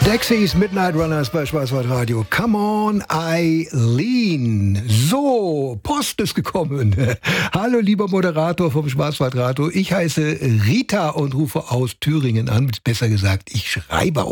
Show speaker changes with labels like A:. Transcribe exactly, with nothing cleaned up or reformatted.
A: Dexys Midnight Runners bei Schwarzwaldradio. Come on, Eileen. So, Post ist gekommen. Hallo, lieber Moderator vom Schwarzwaldradio. Ich heiße Rita und rufe aus Thüringen an. Besser gesagt, ich schreibe